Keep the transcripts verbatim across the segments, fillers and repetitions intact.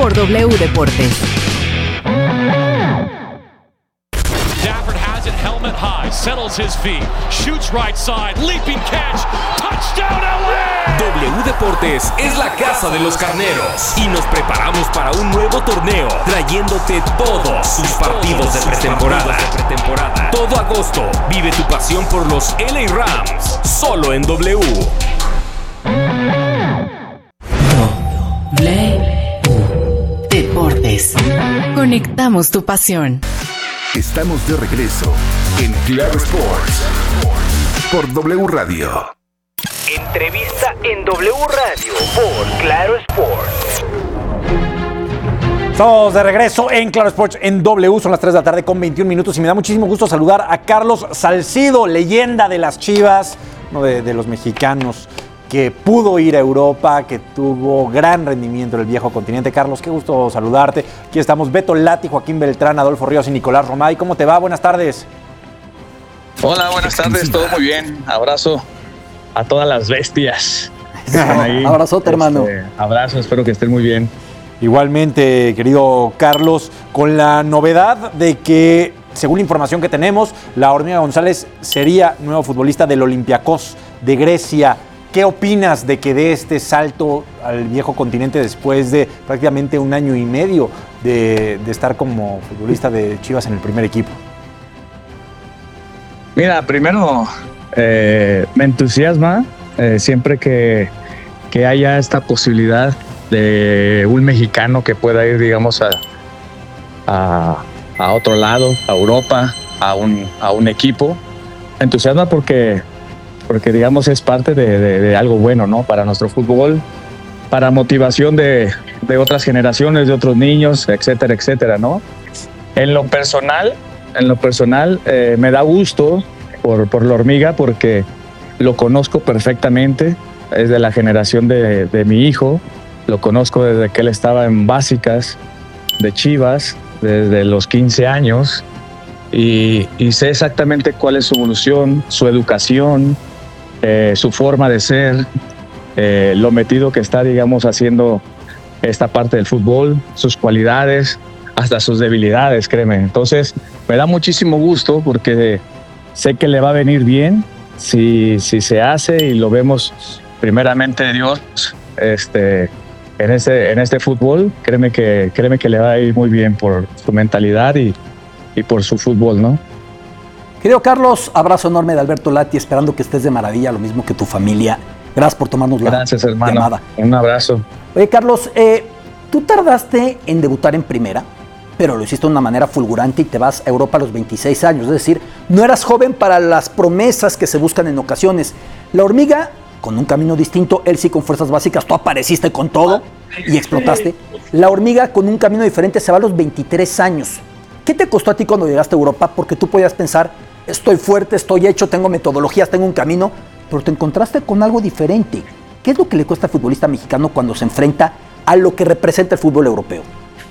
por W Deportes. Stafford has it helmet high, settles his feet, shoots right side, leaping catch, touchdown L A. W Deportes es la casa de los carneros y nos preparamos para un nuevo torneo, trayéndote todos sus partidos de pretemporada. Todo agosto, vive tu pasión por los L A Rams, solo en W. W Deportes. Conectamos tu pasión. Estamos de regreso en Claro Sports por W Radio. Entrevista en W Radio por Claro Sports. Estamos de regreso en Claro Sports en W, son las tres de la tarde con veintiún minutos y me da muchísimo gusto saludar a Carlos Salcido, leyenda de las Chivas, uno de, de los mexicanos que pudo ir a Europa, que tuvo gran rendimiento en el viejo continente. Carlos, qué gusto saludarte. Aquí estamos Beto Lati, Joaquín Beltrán, Adolfo Ríos y Nicolás Romay. ¿Cómo te va? Buenas tardes. Hola, buenas tardes, todo muy bien. Abrazo a todas las bestias que están ahí. Abrazote, este, hermano. Abrazo, espero que estén muy bien. Igualmente, querido Carlos, con la novedad de que, según la información que tenemos, la Hormiga González sería nuevo futbolista del Olympiacos de Grecia. ¿Qué opinas de que dé este salto al viejo continente después de prácticamente un año y medio de, de estar como futbolista de Chivas en el primer equipo? Mira, primero eh, me entusiasma eh, siempre que, que haya esta posibilidad de un mexicano que pueda ir, digamos, a, a, a otro lado, a Europa, a un, a un equipo. Me entusiasma porque... porque digamos es parte de, de, de algo bueno, ¿no? Para nuestro fútbol, para motivación de, de otras generaciones, de otros niños, etcétera, etcétera, ¿no? En lo personal, en lo personal eh, me da gusto por, por la Hormiga porque lo conozco perfectamente, es de la generación de, de mi hijo, lo conozco desde que él estaba en básicas de Chivas, desde los quince años, y, y sé exactamente cuál es su evolución, su educación, Eh, su forma de ser, eh, lo metido que está, digamos, haciendo esta parte del fútbol, sus cualidades, hasta sus debilidades, créeme. Entonces, me da muchísimo gusto porque sé que le va a venir bien si, si se hace y lo vemos primeramente Dios este, en, este, en este fútbol. Créeme que, créeme que le va a ir muy bien por su mentalidad y, y por su fútbol, ¿no? Querido Carlos, abrazo enorme de Alberto Lati, esperando que estés de maravilla, lo mismo que tu familia. Gracias por tomarnos la Gracias, hermano. llamada. Un abrazo. Oye, Carlos, eh, tú tardaste en debutar en primera, pero lo hiciste de una manera fulgurante y te vas a Europa a los veintiséis años. Es decir, no eras joven para las promesas que se buscan en ocasiones. La Hormiga, con un camino distinto, él sí con fuerzas básicas, tú apareciste con todo y explotaste. La Hormiga, con un camino diferente, se va a los veintitrés años. ¿Qué te costó a ti cuando llegaste a Europa? Porque tú podías pensar, estoy fuerte, estoy hecho, tengo metodologías, tengo un camino, pero te encontraste con algo diferente. ¿Qué es lo que le cuesta al futbolista mexicano cuando se enfrenta a lo que representa el fútbol europeo?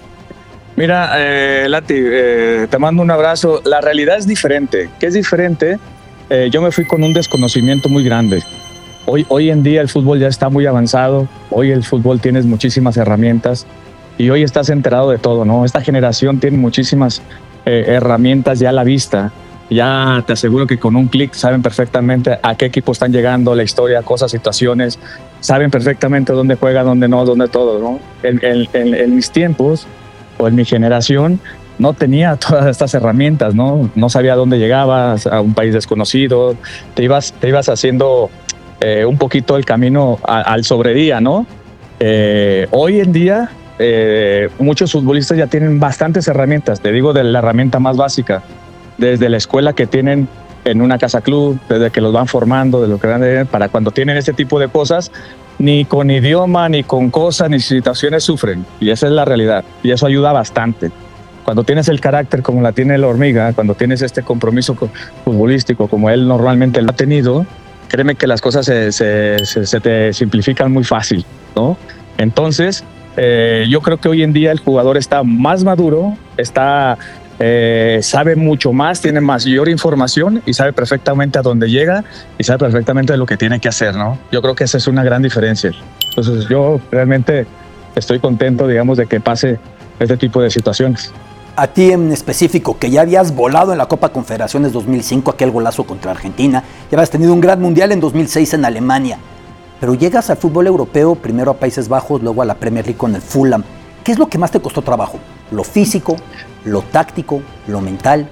Mira, eh, Lati, eh, te mando un abrazo. La realidad es diferente. ¿Qué es diferente? Eh, yo me fui con un desconocimiento muy grande. Hoy, hoy en día el fútbol ya está muy avanzado. Hoy el fútbol tienes muchísimas herramientas y hoy estás enterado de todo, ¿no? Esta generación tiene muchísimas eh, herramientas ya a la vista. Ya te aseguro que con un clic saben perfectamente a qué equipo están llegando, la historia, cosas, situaciones. Saben perfectamente dónde juega, dónde no, dónde todo, ¿no? En, en, en, en mis tiempos o en mi generación no tenía todas estas herramientas, ¿no? No sabía dónde llegabas, a un país desconocido. Te ibas, te ibas haciendo eh, un poquito el camino a, al sobredía, ¿no? Eh, hoy en día eh, muchos futbolistas ya tienen bastantes herramientas. Te digo de la herramienta más básica, desde la escuela que tienen en una casa club, desde que los van formando, de lo que van a, para cuando tienen este tipo de cosas, ni con idioma, ni con cosas, ni situaciones sufren. Y esa es la realidad. Y eso ayuda bastante. Cuando tienes el carácter como la tiene la Hormiga, cuando tienes este compromiso futbolístico como él normalmente lo ha tenido, créeme que las cosas se, se, se, se te simplifican muy fácil, ¿no? Entonces, eh, yo creo que hoy en día el jugador está más maduro, está... Eh, sabe mucho más, tiene mayor información y sabe perfectamente a dónde llega y sabe perfectamente lo que tiene que hacer, ¿no? Yo creo que esa es una gran diferencia. Entonces yo realmente estoy contento, digamos, de que pase este tipo de situaciones. A ti en específico, que ya habías volado en la Copa Confederaciones dos mil cinco, aquel golazo contra Argentina, ya habías tenido un gran mundial en dos mil seis en Alemania, pero llegas al fútbol europeo, primero a Países Bajos, luego a la Premier League con el Fulham. ¿Qué es lo que más te costó trabajo? ¿Lo físico, lo táctico, lo mental?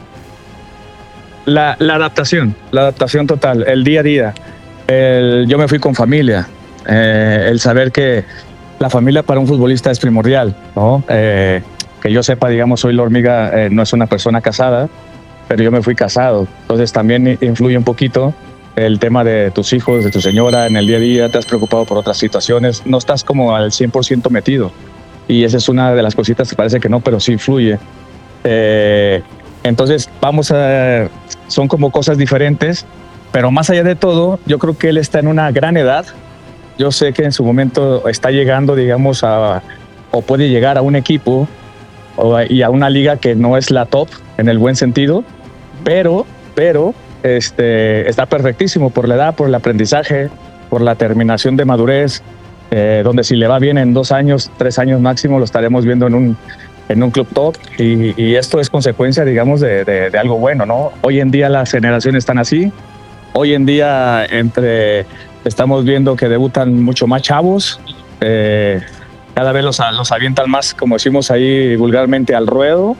La, la adaptación, la adaptación total, el día a día. El, yo me fui con familia, eh, el saber que la familia para un futbolista es primordial, ¿no? Eh, que yo sepa, digamos, soy la hormiga, eh, no es una persona casada, pero yo me fui casado, entonces también influye un poquito el tema de tus hijos, de tu señora en el día a día, te has preocupado por otras situaciones, no estás como al cien por ciento metido, y esa es una de las cositas que parece que no, pero sí influye. Eh, entonces vamos a, son como cosas diferentes, pero más allá de todo, yo creo que él está en una gran edad. Yo sé que en su momento está llegando, digamos, a, o puede llegar a un equipo o, y a una liga que no es la top en el buen sentido, pero, pero este, está perfectísimo por la edad, por el aprendizaje, por la terminación de madurez, eh, donde si le va bien en dos años, tres años máximo, lo estaremos viendo en un, en un club top, y, y esto es consecuencia, digamos, de, de, de algo bueno, ¿no? Hoy en día las generaciones están así, hoy en día entre... Estamos viendo que debutan mucho más chavos, eh, cada vez los, los avientan más, como decimos ahí vulgarmente, al ruedo,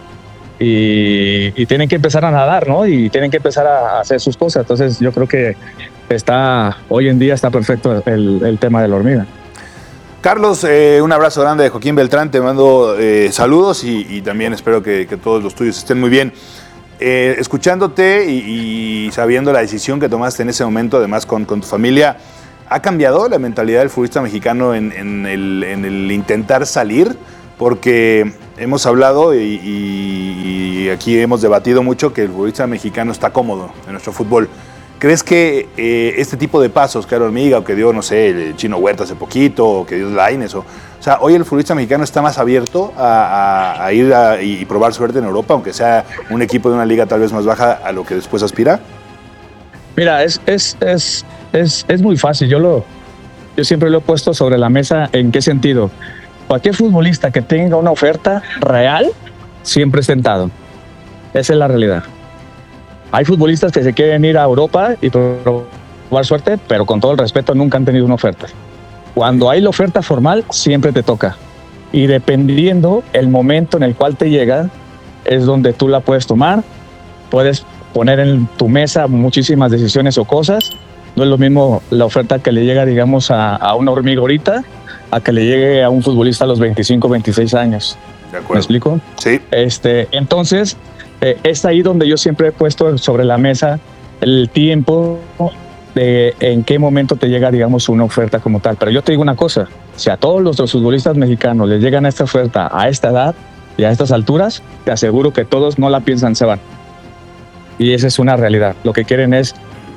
y, y tienen que empezar a nadar, ¿no? Y tienen que empezar a hacer sus cosas. Entonces yo creo que está, hoy en día está perfecto el, el tema de la hormiga. Carlos, eh, un abrazo grande de Joaquín Beltrán, te mando eh, saludos y, y también espero que, que todos los tuyos estén muy bien. Eh, escuchándote y, y sabiendo la decisión que tomaste en ese momento, además con, con tu familia, ¿ha cambiado la mentalidad del futbolista mexicano en, en, el, en el intentar salir? Porque hemos hablado y, y, y aquí hemos debatido mucho que el futbolista mexicano está cómodo en nuestro fútbol. ¿Crees que eh, este tipo de pasos que era Hormiga o que dio, no sé, el Chino Huerta hace poquito, o que dio Lainez, o, o sea, hoy el futbolista mexicano está más abierto a, a, a ir a, y probar suerte en Europa, aunque sea un equipo de una liga tal vez más baja a lo que después aspira? Mira, es, es, es, es, es muy fácil. Yo, lo, yo siempre lo he puesto sobre la mesa. ¿En qué sentido? Cualquier futbolista que tenga una oferta real, siempre es tentado. Esa es la realidad. Hay futbolistas que se quieren ir a Europa y probar suerte, pero con todo el respeto nunca han tenido una oferta. Cuando hay la oferta formal, siempre te toca. Y dependiendo el momento en el cual te llega, es donde tú la puedes tomar. Puedes poner en tu mesa muchísimas decisiones o cosas. No es lo mismo la oferta que le llega, digamos, a, a una hormiga ahorita, a que le llegue a un futbolista a los veinticinco, veintiséis años. De acuerdo. ¿Me explico? Sí. Este, entonces... Eh, es ahí donde yo siempre he puesto sobre la mesa el tiempo de en qué momento te llega, digamos, una oferta como tal. Pero yo te digo una cosa, si a todos los futbolistas mexicanos les llegan a esta oferta a esta edad y a estas alturas, te aseguro que todos no la piensan, se van. Y esa es una realidad. Lo que quieren es...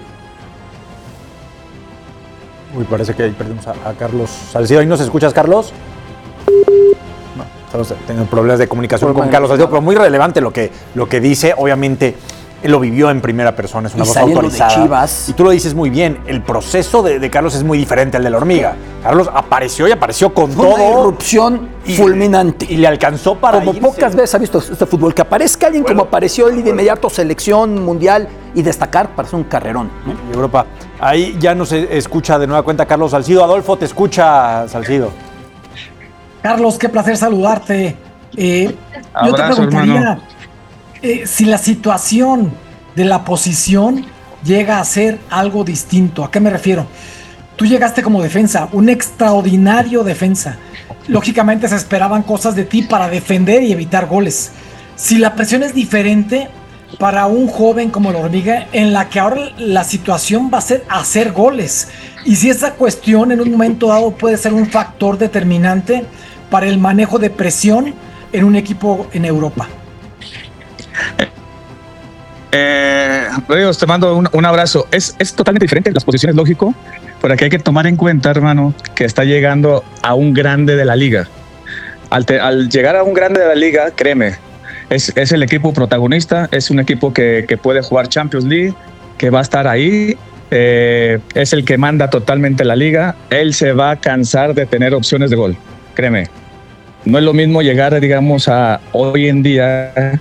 Uy, parece que ahí perdimos a, a Carlos Salcido. ¿Ahí nos escuchas, Carlos? Estamos teniendo problemas de comunicación con Carlos Salcido, pero muy relevante lo que, lo que dice. Obviamente, él lo vivió en primera persona, es una voz autorizada. De Chivas. Y tú lo dices muy bien, el proceso de, de Carlos es muy diferente al de la hormiga. Carlos apareció y apareció con Fue todo. Una irrupción y, fulminante. Y le alcanzó para Como irse. Pocas veces ha visto este fútbol, que aparezca alguien bueno, como apareció él y de inmediato selección mundial y destacar para hacer un carrerón, ¿no? Y Europa. Ahí ya nos escucha de nueva cuenta Carlos Salcido. Adolfo, te escucha, Salcido. Carlos, qué placer saludarte. Eh, Abrazo, yo te preguntaría hermano. Eh, si la situación de la posición llega a ser algo distinto. ¿A qué me refiero? Tú llegaste como defensa, un extraordinario defensa. Lógicamente se esperaban cosas de ti para defender y evitar goles. Si la presión es diferente para un joven como la hormiga, en la que ahora la situación va a ser hacer goles. Y si esa cuestión en un momento dado puede ser un factor determinante para el manejo de presión en un equipo en Europa. Eh, Dios, te mando un, un abrazo. Es, es totalmente diferente las posiciones, lógico, pero aquí hay que tomar en cuenta, hermano, que está llegando a un grande de la liga. Al, te, al llegar a un grande de la liga, créeme, es, es el equipo protagonista, es un equipo que, que puede jugar Champions League, que va a estar ahí, eh, es el que manda totalmente la liga. Él se va a cansar de tener opciones de gol, créeme. No es lo mismo llegar, digamos, a hoy en día,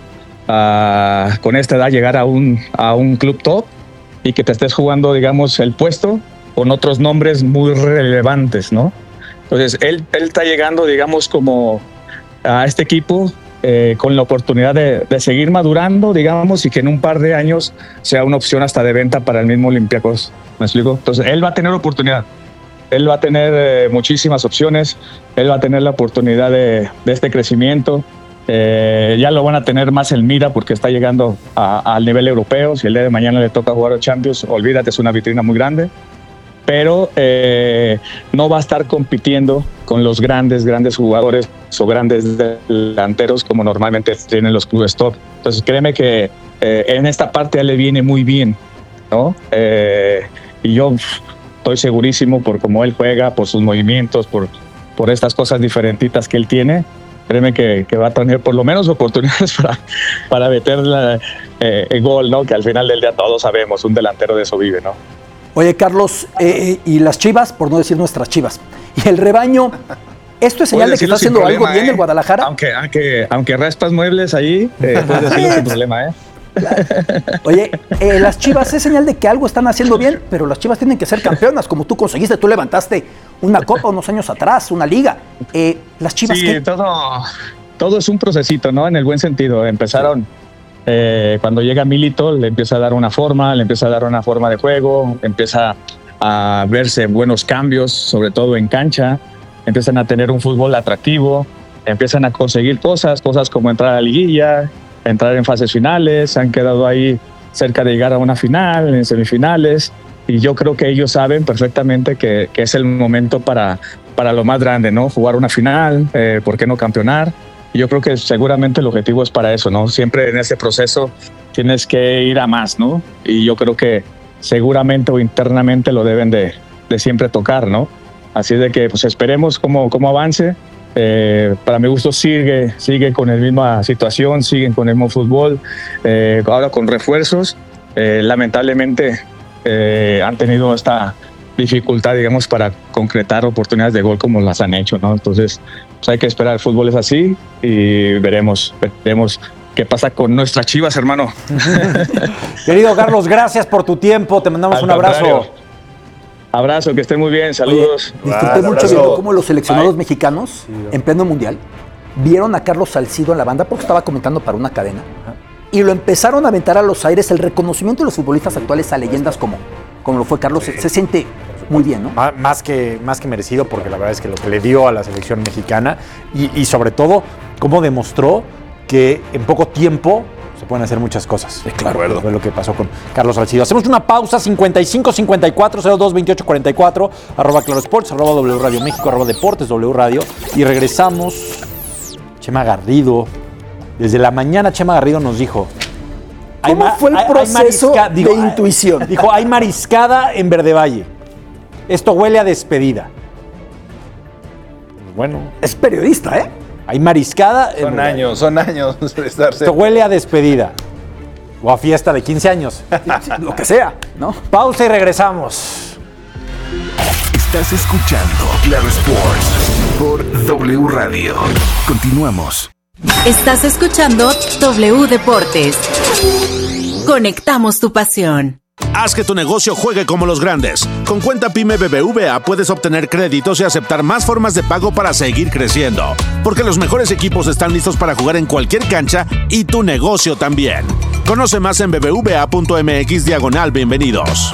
a, con esta edad, llegar a un, a un club top y que te estés jugando, digamos, el puesto con otros nombres muy relevantes, ¿no? Entonces, él, él está llegando, digamos, como a este equipo eh, con la oportunidad de, de seguir madurando, digamos, y que en un par de años sea una opción hasta de venta para el mismo Olympiacos. ¿Me explico? Entonces, él va a tener oportunidad. Él va a tener eh, muchísimas opciones. Él va a tener la oportunidad de, de este crecimiento. Eh, ya lo van a tener más en mira porque está llegando a, al nivel europeo. Si el día de mañana le toca jugar a Champions, olvídate, es una vitrina muy grande. Pero eh, no va a estar compitiendo con los grandes, grandes jugadores o grandes delanteros como normalmente tienen los clubes top. Entonces créeme que eh, en esta parte a él le viene muy bien, ¿no? Eh, y yo estoy segurísimo por cómo él juega, por sus movimientos, por, por estas cosas diferentitas que él tiene. Créeme que, que va a tener por lo menos oportunidades para, para meter la, eh, el gol, ¿no? Que al final del día todos sabemos, un delantero de eso vive, ¿no? Oye, Carlos, eh, y las Chivas, por no decir nuestras Chivas, y el rebaño, ¿esto es señal de que está haciendo problema, algo bien eh. el Guadalajara? Aunque, aunque, aunque raspas muebles ahí, eh, puedes decirlo sin problema, ¿eh? Oye, eh, las Chivas es señal de que algo están haciendo bien, pero las Chivas tienen que ser campeonas, como tú conseguiste, tú levantaste una copa unos años atrás, una liga. Eh, las Chivas, sí, ¿qué? todo, todo es un procesito, ¿no? En el buen sentido. Empezaron, eh, cuando llega Milito, le empieza a dar una forma, le empieza a dar una forma de juego, empieza a verse buenos cambios, sobre todo en cancha, empiezan a tener un fútbol atractivo, empiezan a conseguir cosas, cosas como entrar a la liguilla, entrar en fases finales, han quedado ahí cerca de llegar a una final, en semifinales, y yo creo que ellos saben perfectamente que, que es el momento para, para lo más grande, ¿no? Jugar una final, eh, ¿por qué no campeonar? Y yo creo que seguramente el objetivo es para eso, ¿no? Siempre en ese proceso tienes que ir a más, ¿no? Y yo creo que seguramente o internamente lo deben de, de siempre tocar, ¿no? Así de que pues esperemos cómo, cómo avance. Eh, para mi gusto sigue, sigue con la misma situación, siguen con el mismo fútbol, eh, ahora con refuerzos. Eh, lamentablemente eh, han tenido esta dificultad, digamos, para concretar oportunidades de gol como las han hecho, ¿no? Entonces pues hay que esperar, el fútbol es así y veremos, veremos qué pasa con nuestras Chivas, hermano. Querido Carlos, gracias por tu tiempo, te mandamos Al un abrazo. contrario. Abrazo, que estén muy bien, saludos. Oye, disfruté mucho viendo cómo los seleccionados Bye. mexicanos, sí, en pleno mundial, vieron a Carlos Salcido en la banda porque estaba comentando para una cadena. Ajá. Y lo empezaron a aventar a los aires. El reconocimiento de los futbolistas actuales a leyendas como, como lo fue Carlos, sí. se, se siente muy bien, ¿no? Más que, más que merecido, porque la verdad es que lo que le dio a la selección mexicana y, y sobre todo, cómo demostró que en poco tiempo se pueden hacer muchas cosas. Sí, claro. Eso fue lo que pasó con Carlos Salcido. Hacemos una pausa, cincuenta y cinco cincuenta y cuatro cero dos veintiocho cuarenta y cuatro, arroba Claro Sports, arroba W Radio México, arroba Deportes W Radio. Y regresamos. Chema Garrido. Desde la mañana Chema Garrido nos dijo... ¿Cómo hay, fue el hay, proceso hay digo, de intuición? Dijo, hay mariscada en Verde Valle. Esto huele a despedida. Bueno. Es periodista, ¿eh? Hay mariscada. Son en años, son años de estar Esto huele a despedida. O a fiesta de quince años. Lo que sea, ¿no? Pausa y regresamos. Estás escuchando Claro Sports por W Radio. Continuamos. Estás escuchando W Deportes. Conectamos tu pasión. Haz que tu negocio juegue como los grandes. Con Cuenta Pyme B B V A puedes obtener créditos y aceptar más formas de pago para seguir creciendo. Porque los mejores equipos están listos para jugar en cualquier cancha y tu negocio también. Conoce más en bbva.mx diagonal bienvenidos.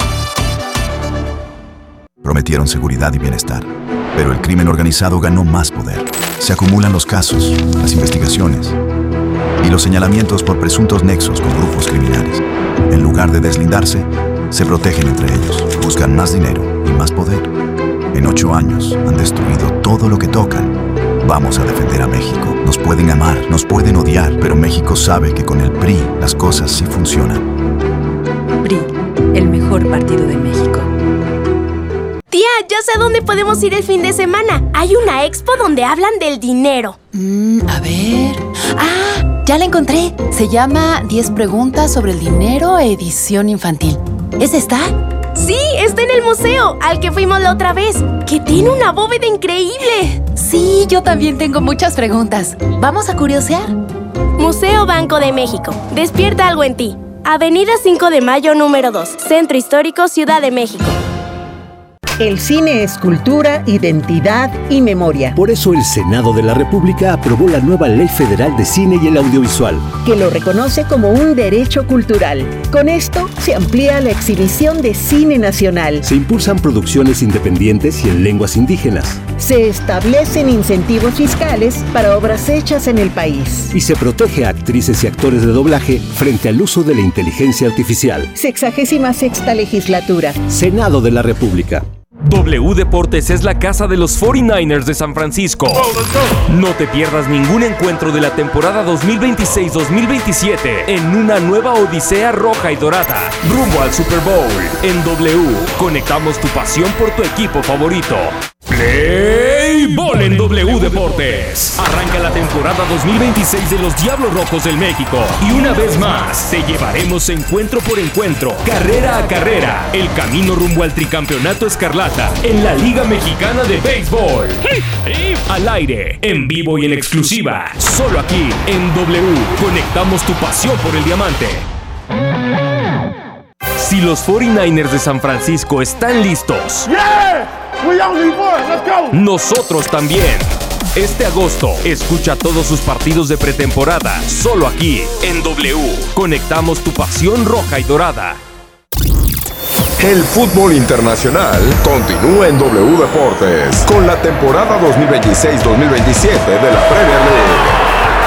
Prometieron seguridad y bienestar, pero el crimen organizado ganó más poder. Se acumulan los casos, las investigaciones y los señalamientos por presuntos nexos con grupos criminales. En lugar de deslindarse, se protegen entre ellos, buscan más dinero y más poder. En ocho años han destruido todo lo que tocan. Vamos a defender a México. Nos pueden amar, nos pueden odiar, pero México sabe que con el P R I las cosas sí funcionan. P R I, el mejor partido de México. Tía, ya sé a dónde podemos ir el fin de semana. Hay una expo donde hablan del dinero. Mm, a ver... ¡Ah! Ya la encontré. Se llama diez preguntas sobre el dinero, edición infantil. ¿Es esta? Sí, está en el museo, al que fuimos la otra vez, que tiene una bóveda increíble. Sí, yo también tengo muchas preguntas. ¿Vamos a curiosear? Museo Banco de México. Despierta algo en ti. Avenida cinco de Mayo número dos, Centro Histórico, Ciudad de México. El cine es cultura, identidad y memoria. Por eso el Senado de la República aprobó la nueva Ley Federal de Cine y el Audiovisual, que lo reconoce como un derecho cultural. Con esto se amplía la exhibición de cine nacional. Se impulsan producciones independientes y en lenguas indígenas. Se establecen incentivos fiscales para obras hechas en el país. Y se protege a actrices y actores de doblaje frente al uso de la inteligencia artificial. Sexagésima sexta legislatura. Senado de la República. W Deportes es la casa de los cuarenta y nueve ers de San Francisco. No te pierdas ningún encuentro de la temporada dos mil veintiséis dos mil veintisiete en una nueva odisea roja y dorada, rumbo al Super Bowl. En W, conectamos tu pasión por tu equipo favorito. Play Ball en W Deportes. Arranca la temporada dos mil veintiséis de los Diablos Rojos del México. Y una vez más, te llevaremos encuentro por encuentro, carrera a carrera, el camino rumbo al tricampeonato escarlata en la Liga Mexicana de Béisbol. Al aire, en vivo y en exclusiva, solo aquí en W. Conectamos tu pasión por el diamante. Si los cuarenta y nueve ers de San Francisco están listos, yeah! We only one. Let's go. Nosotros también. Este agosto, escucha todos sus partidos de pretemporada, solo aquí, en W. Conectamos tu pasión roja y dorada. El fútbol internacional continúa en W Deportes con la temporada dos mil veintiséis dos mil veintisiete de la Premier League.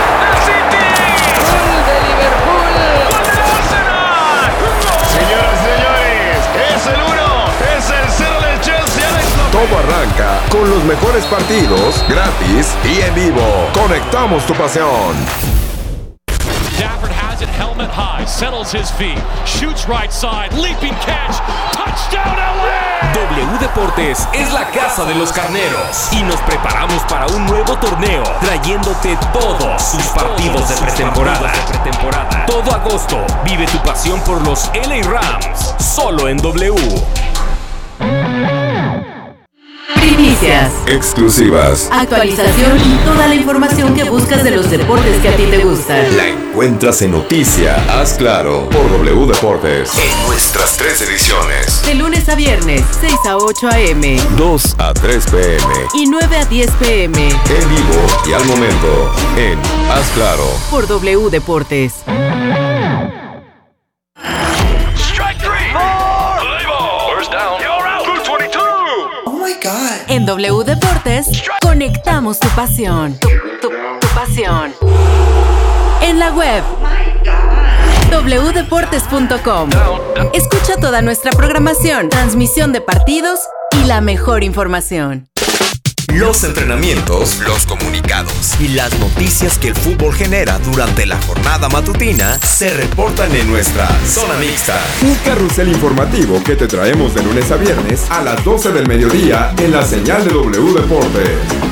Todo arranca con los mejores partidos, gratis y en vivo. Conectamos tu pasión. Stafford has it helmet high, settles his feet, shoots right side, leaping catch, touchdown L A. W Deportes es la casa de los carneros y nos preparamos para un nuevo torneo, trayéndote todos sus partidos de pretemporada. Todo agosto, vive tu pasión por los L A Rams, solo en W. Primicias, exclusivas, actualización y toda la información que buscas de los deportes que a ti te gustan. La encuentras en Noticia, Haz Claro, por W Deportes. En nuestras tres ediciones. De lunes a viernes, seis a ocho a eme dos a tres pe eme y nueve a diez pe eme En vivo y al momento en Haz Claro, por W Deportes. En W Deportes, conectamos tu pasión. Tu, tu, tu pasión. En la web, doble u deportes punto com. Escucha toda nuestra programación, transmisión de partidos y la mejor información. Los entrenamientos, los comunicados y las noticias que el fútbol genera durante la jornada matutina se reportan en nuestra Zona Mixta. Un carrusel informativo que te traemos de lunes a viernes a las doce del mediodía en la señal de W Deportes.